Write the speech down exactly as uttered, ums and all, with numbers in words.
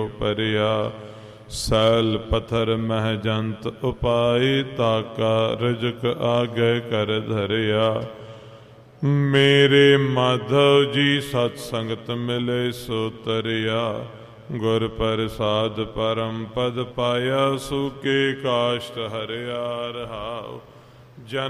ਪਰਿਆ। Cell ਪਥਰ ਮਹਿ ਜੰਤ ਉਪਾਈ, ਤਾਕਾ ਰਜਕ ਆਗੇ ਕਰ ਧਰਿਆ। ਮੇਰੇ ਮਾਧਵ ਜੀ ਸਤ ਸੰਗਤ ਮਿਲੇ ਸੋ ਤਰਿਆ। ਗੁਰ ਪ੍ਰਸਾਦ ਪਰਮ ਪਦ ਪਾਇਆ, ਸੂਕੇ ਕਾਸ਼ਟ ਹਰਿਆ ਰਹਾਉ। ਜਨ